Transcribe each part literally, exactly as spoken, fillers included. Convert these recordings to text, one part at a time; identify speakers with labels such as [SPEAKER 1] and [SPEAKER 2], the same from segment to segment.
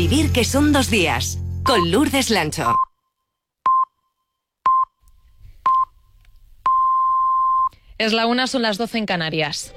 [SPEAKER 1] vivir que son dos días. Con Lourdes Lancho.
[SPEAKER 2] Es la una, son las doce en Canarias.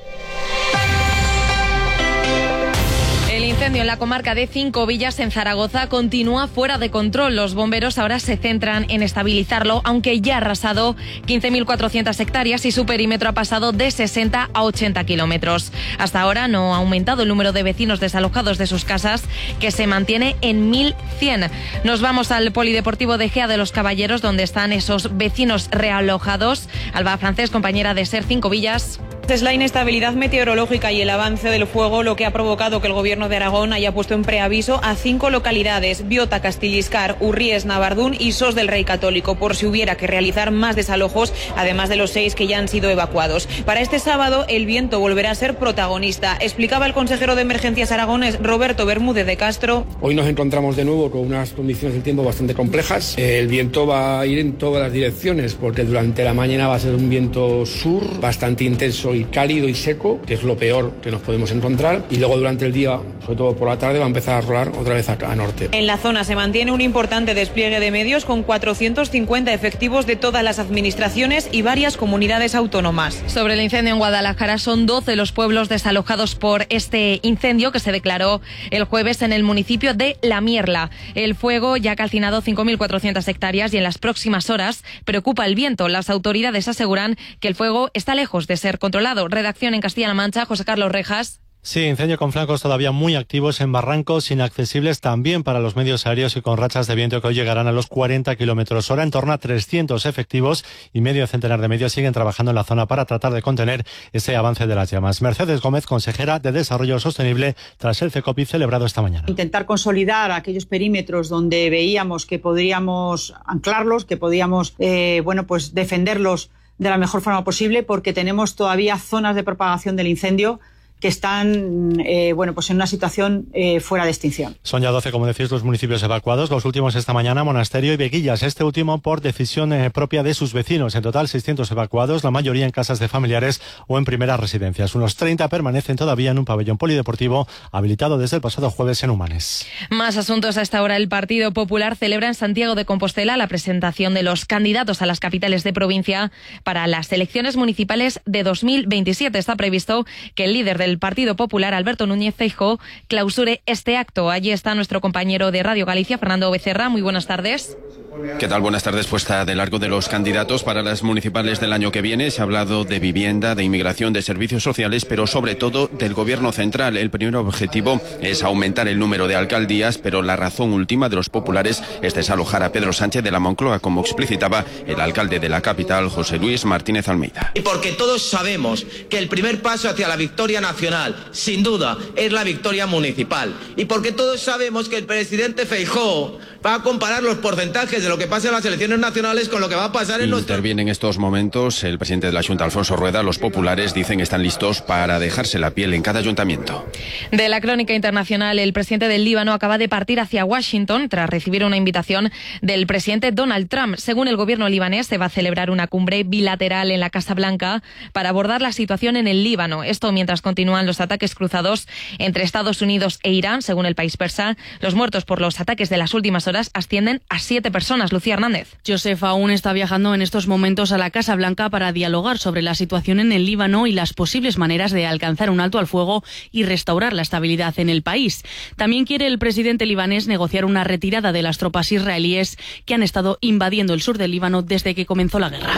[SPEAKER 2] El incendio en la comarca de Cinco Villas, en Zaragoza, continúa fuera de control. Los bomberos ahora se centran en estabilizarlo, aunque ya ha arrasado quince mil cuatrocientas hectáreas y su perímetro ha pasado de sesenta a ochenta kilómetros. Hasta ahora no ha aumentado el número de vecinos desalojados de sus casas, que se mantiene en mil cien. Nos vamos al Polideportivo de Gea de los Caballeros, donde están esos vecinos realojados. Alba Francés, compañera de SER Cinco Villas.
[SPEAKER 3] Es la inestabilidad meteorológica y el avance del fuego lo que ha provocado que el Gobierno de Aragón haya puesto en preaviso a cinco localidades: Biota, Castilliscar, Urries, Navardún y Sos del Rey Católico, por si hubiera que realizar más desalojos, además de los seis que ya han sido evacuados. Para este sábado el viento volverá a ser protagonista, explicaba el consejero de Emergencias aragonés Roberto Bermúdez de Castro.
[SPEAKER 4] Hoy nos encontramos de nuevo con unas condiciones del tiempo bastante complejas. El viento va a ir en todas las direcciones, porque durante la mañana va a ser un viento sur bastante intenso y cálido y seco, que es lo peor que nos podemos encontrar, y luego durante el día, sobre todo por la tarde, va a empezar a rolar otra vez acá a norte.
[SPEAKER 3] En la zona se mantiene un importante despliegue de medios con cuatrocientos cincuenta efectivos de todas las administraciones y varias comunidades autónomas.
[SPEAKER 2] Sobre el incendio en Guadalajara, son doce los pueblos desalojados por este incendio que se declaró el jueves en el municipio de La Mierla. El fuego ya ha calcinado cinco mil cuatrocientas hectáreas y en las próximas horas preocupa el viento. Las autoridades aseguran que el fuego está lejos de ser controlado. Redacción en Castilla-La Mancha, José Carlos Rejas.
[SPEAKER 5] Sí, incendio con flancos todavía muy activos en barrancos inaccesibles también para los medios aéreos y con rachas de viento que hoy llegarán a los cuarenta kilómetros hora. En torno a trescientos efectivos y medio centenar de medios siguen trabajando en la zona para tratar de contener ese avance de las llamas. Mercedes Gómez, consejera de Desarrollo Sostenible, tras el CECOPI celebrado esta mañana.
[SPEAKER 6] Intentar consolidar aquellos perímetros donde veíamos que podríamos anclarlos, que podíamos eh, bueno, pues defenderlos de la mejor forma posible, porque tenemos todavía zonas de propagación del incendio que están eh, bueno, pues en una situación eh, fuera de extinción.
[SPEAKER 5] Son ya doce, como decís, los municipios evacuados. Los últimos esta mañana, Monasterio y Veguillas. Este último por decisión eh, propia de sus vecinos. En total, seiscientos evacuados, la mayoría en casas de familiares o en primeras residencias. Unos treinta permanecen todavía en un pabellón polideportivo habilitado desde el pasado jueves en Humanes.
[SPEAKER 2] Más asuntos a esta hora. El Partido Popular celebra en Santiago de Compostela la presentación de los candidatos a las capitales de provincia para las elecciones municipales de dos mil veintisiete. Está previsto que el líder del Partido Popular, Alberto Núñez Feijóo, clausure este acto. Allí está nuestro compañero de Radio Galicia, Fernando Becerra. Muy buenas tardes.
[SPEAKER 7] ¿Qué tal? Buenas tardes. Puesta de largo de los candidatos para las municipales del año que viene. Se ha hablado de vivienda, de inmigración, de servicios sociales, pero sobre todo del gobierno central. El primer objetivo es aumentar el número de alcaldías, pero la razón última de los populares es desalojar a Pedro Sánchez de la Moncloa, como explicitaba el alcalde de la capital, José Luis Martínez Almeida.
[SPEAKER 8] Y porque todos sabemos que el primer paso hacia la victoria nacional, sin duda, es la victoria municipal. Y porque todos sabemos que el presidente Feijóo va a comparar los porcentajes de lo que pasa en las elecciones nacionales con lo que va a pasar en nuestro...
[SPEAKER 7] Interviene en estos momentos el presidente de la Junta, Alfonso Rueda. Los populares dicen que están listos para dejarse la piel en cada ayuntamiento.
[SPEAKER 2] De la crónica internacional, el presidente del Líbano acaba de partir hacia Washington tras recibir una invitación del presidente Donald Trump. Según el gobierno libanés, se va a celebrar una cumbre bilateral en la Casa Blanca para abordar la situación en el Líbano. Esto mientras continúan los ataques cruzados entre Estados Unidos e Irán. Según el país persa, los muertos por los ataques de las últimas horas ascienden a siete personas. Lucía Hernández.
[SPEAKER 9] Joseph aún está viajando en estos momentos a la Casa Blanca para dialogar sobre la situación en el Líbano y las posibles maneras de alcanzar un alto al fuego y restaurar la estabilidad en el país. También quiere el presidente libanés negociar una retirada de las tropas israelíes que han estado invadiendo el sur del Líbano desde que comenzó la guerra.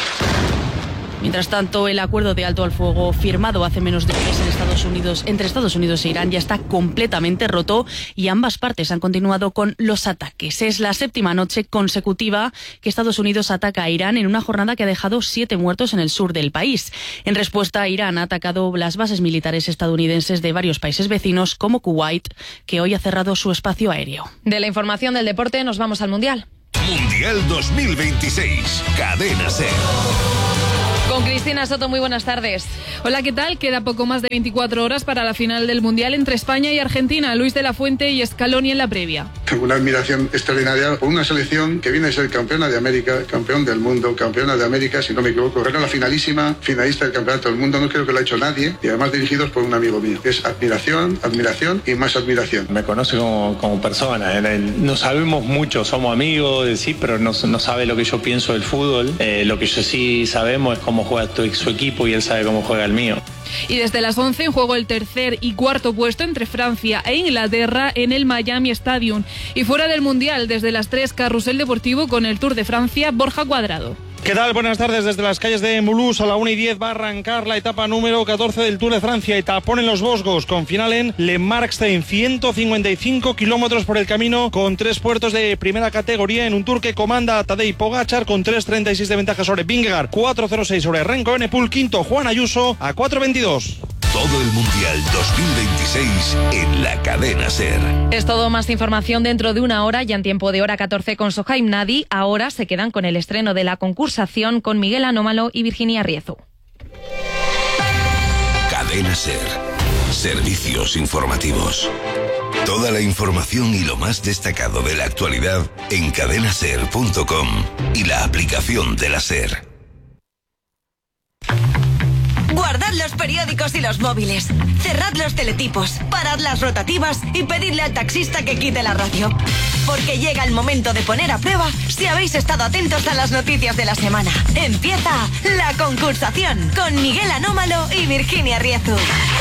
[SPEAKER 9] Mientras tanto, el acuerdo de alto al fuego firmado hace menos de un mes en Estados Unidos, entre Estados Unidos e Irán ya está completamente roto y ambas partes han continuado con los ataques. Es la séptima noche consecutiva que Estados Unidos ataca a Irán en una jornada que ha dejado siete muertos en el sur del país. En respuesta, Irán ha atacado las bases militares estadounidenses de varios países vecinos como Kuwait, que hoy ha cerrado su espacio aéreo.
[SPEAKER 2] De la información del deporte nos vamos al Mundial.
[SPEAKER 10] Mundial dos mil veintiséis. Cadena SER.
[SPEAKER 2] Con Con Cristina Soto, muy buenas tardes.
[SPEAKER 10] Hola, ¿qué tal? Queda poco más de veinticuatro horas para la final del Mundial entre España y Argentina. Luis de la Fuente y Scaloni en la previa.
[SPEAKER 11] Tengo una admiración extraordinaria por una selección que viene a ser campeona de América, campeón del mundo, campeona de América, si no me equivoco. Era la finalísima, finalista del Campeonato del Mundo, no creo que lo ha hecho nadie, y además dirigidos por un amigo mío. Es admiración, admiración y más admiración.
[SPEAKER 12] Me conoce como, como persona, no sabemos mucho, somos amigos, sí, pero no, no sabe lo que yo pienso del fútbol. Eh, lo que yo sí sabemos es cómo juega su equipo y él sabe cómo juega el mío.
[SPEAKER 10] Y desde las once en juego el tercer y cuarto puesto entre Francia e Inglaterra en el Miami Stadium. Y fuera del Mundial, desde las tres, Carrusel Deportivo con el Tour de Francia, Borja Cuadrado.
[SPEAKER 13] ¿Qué tal? Buenas tardes. Desde las calles de Mulhouse a la una y diez va a arrancar la etapa número catorce del Tour de Francia y tapón en los Vosgos, con final en Le Markstein, ciento cincuenta y cinco kilómetros por el camino, con tres puertos de primera categoría en un Tour que comanda Tadej Pogačar con tres treinta y seis de ventaja sobre Vingegaard, cuatro cero seis sobre Remco Evenepoel, quinto Juan Ayuso a cuatro veintidós.
[SPEAKER 14] Todo el Mundial dos mil veintiséis en la cadena SER.
[SPEAKER 2] Es todo, más información dentro de una hora, ya en tiempo de hora catorce con Sohaim Nadi. Ahora se quedan con el estreno de la concursación con Miguel Anómalo y Virginia Riezu.
[SPEAKER 14] Cadena SER. Servicios informativos. Toda la información y lo más destacado de la actualidad en cadena ser punto com y la aplicación de la SER.
[SPEAKER 1] Guardad los periódicos y los móviles. Cerrad los teletipos, parad las rotativas y pedidle al taxista que quite la radio. Porque llega el momento de poner a prueba si habéis estado atentos a las noticias de la semana. Empieza la concursación con Miguel Anómalo y Virginia Riezu.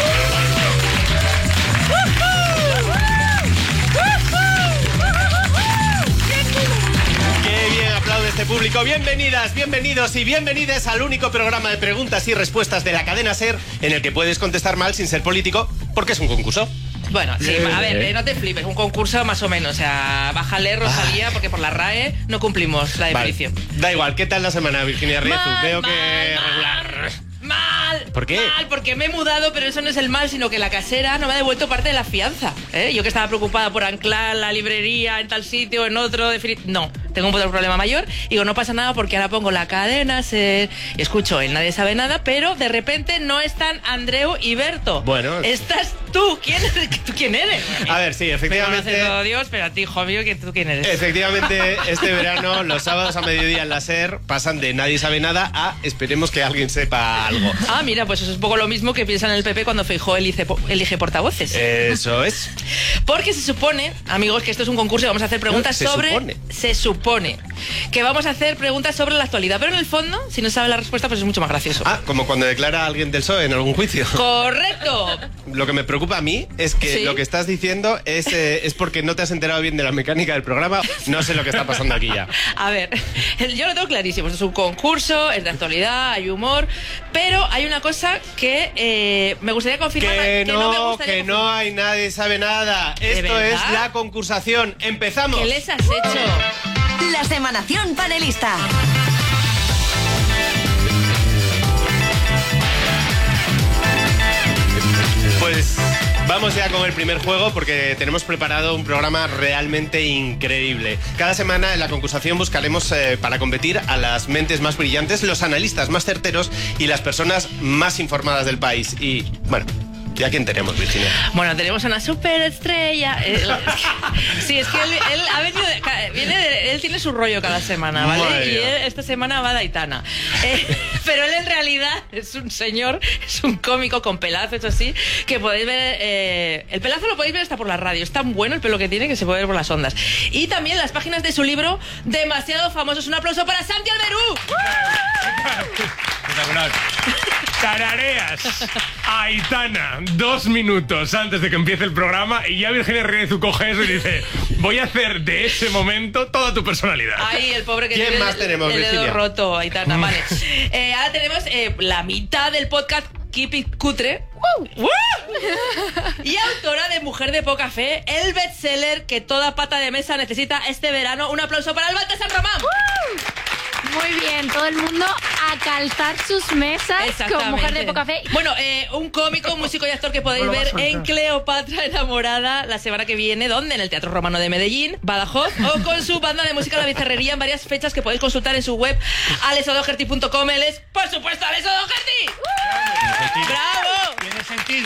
[SPEAKER 15] De este público, bienvenidas, bienvenidos y bienvenidas al único programa de preguntas y respuestas de la cadena SER en el que puedes contestar mal sin ser político, porque es un concurso.
[SPEAKER 16] Bueno, sí, a ver, eh, no te flipes, un concurso más o menos, o sea, bájale, Rosalía, porque por la RAE no cumplimos la definición.
[SPEAKER 15] Vale. Da igual, ¿qué tal la semana, Virginia Riezu?
[SPEAKER 16] Mal,
[SPEAKER 15] Veo
[SPEAKER 16] mal,
[SPEAKER 15] que
[SPEAKER 16] mal.
[SPEAKER 15] regular.
[SPEAKER 16] Mal.
[SPEAKER 15] ¿Por qué?
[SPEAKER 16] Mal, porque me he mudado, pero eso no es el mal, sino que la casera no me ha devuelto parte de la fianza. ¿eh? Yo que estaba preocupada por anclar la librería en tal sitio, en otro, definit- no, tengo un problema mayor. Y digo, no pasa nada porque ahora pongo la cadena, se... y escucho el Nadie Sabe Nada, pero de repente no están Andreu y Berto.
[SPEAKER 15] Bueno.
[SPEAKER 16] Estás tú. ¿Quién eres? ¿Tú quién eres?
[SPEAKER 15] A ver, sí, efectivamente.
[SPEAKER 16] Me conoce todo Dios, pero a ti, hijo mío, ¿tú quién eres?
[SPEAKER 15] Efectivamente, este verano, los sábados a mediodía en la SER pasan de Nadie Sabe Nada a esperemos que alguien sepa algo.
[SPEAKER 16] Ah, mira, pues eso es un poco lo mismo que piensan en el P P cuando Feijóo elige, elige portavoces.
[SPEAKER 15] Eso es.
[SPEAKER 16] Porque se supone, amigos, que esto es un concurso y vamos a hacer preguntas
[SPEAKER 15] se
[SPEAKER 16] sobre...
[SPEAKER 15] Supone.
[SPEAKER 16] Se supone. Que vamos a hacer preguntas sobre la actualidad. Pero en el fondo, si no sabe la respuesta, pues es mucho más gracioso.
[SPEAKER 15] Ah, como cuando declara a alguien del P S O E en algún juicio.
[SPEAKER 16] ¡Correcto!
[SPEAKER 15] Lo que me preocupa a mí es que ¿Sí? lo que estás diciendo es, eh, es porque no te has enterado bien de la mecánica del programa. No sé lo que está pasando aquí ya.
[SPEAKER 16] A ver, yo lo tengo clarísimo. Esto es un concurso, es de actualidad, hay humor, pero hay una cosa que eh, me gustaría confirmar.
[SPEAKER 15] Que,
[SPEAKER 16] que
[SPEAKER 15] no,
[SPEAKER 16] no, me gustaría
[SPEAKER 15] que
[SPEAKER 16] confirmar.
[SPEAKER 15] no hay Nadie Sabe Nada. Esto
[SPEAKER 16] verdad?
[SPEAKER 15] es la concursación. ¡Empezamos!
[SPEAKER 16] ¿Qué les has hecho?
[SPEAKER 1] La Semanación Panelista.
[SPEAKER 15] Pues vamos ya con el primer juego porque tenemos preparado un programa realmente increíble. Cada semana en la concursación buscaremos eh, para competir a las mentes más brillantes, los analistas más certeros y las personas más informadas del país. Y bueno... ¿Y a quién tenemos, Virginia?
[SPEAKER 16] Bueno, tenemos a una superestrella. Eh, sí, es que él, él ha venido, de, viene de, él tiene su rollo cada semana, ¿vale?
[SPEAKER 15] Madre
[SPEAKER 16] y él, esta semana va de Aitana. Eh, pero él en realidad es un señor, es un cómico con pelazo, eso sí, que podéis ver. Eh, el pelazo lo podéis ver hasta por la radio. Es tan bueno el pelo que tiene que se puede ver por las ondas. Y también las páginas de su libro, Demasiado Famosos. Un aplauso para Santi Alberú.
[SPEAKER 17] Espectacular. Tarareas Aitana dos minutos antes de que empiece el programa y ya Virginia Riezu coge eso y dice: voy a hacer de ese momento toda tu personalidad.
[SPEAKER 16] Ay, el pobre que
[SPEAKER 15] ¿Quién
[SPEAKER 16] tiene
[SPEAKER 15] más
[SPEAKER 16] el,
[SPEAKER 15] tenemos,
[SPEAKER 16] el dedo
[SPEAKER 15] Virginia?
[SPEAKER 16] roto, Aitana, vale. Eh, ahora tenemos eh, la mitad del podcast Keep It Cutre. ¡Woo! ¡Woo! Y autora de Mujer de Poca Fe, el bestseller que toda pata de mesa necesita este verano. Un aplauso para Albalta San Román.
[SPEAKER 18] ¡Uh! Muy bien, todo el mundo a calzar sus mesas con Mujer de Poca Fe.
[SPEAKER 16] Bueno, eh, un cómico, músico y actor que podéis ver en Cleopatra enamorada la semana que viene. ¿Dónde? En el Teatro Romano de Medellín, Badajoz, o con su banda de música La Bizarrería en varias fechas que podéis consultar en su web alex doherty punto com. Él es, por supuesto, Alex Doherty. ¡Uh! ¡Bravo!
[SPEAKER 17] Tiene sentido.